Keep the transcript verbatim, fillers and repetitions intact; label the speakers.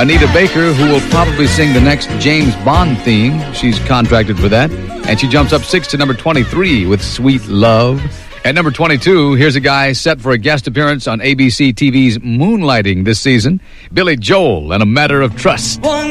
Speaker 1: Anita Baker, who will probably sing the next James Bond theme. She's contracted for that. And she jumps up six to number twenty-three with Sweet Love. At number twenty-two, here's a guy set for a guest appearance on A B C T V's Moonlighting this season, Billy Joel and A Matter of Trust.
Speaker 2: One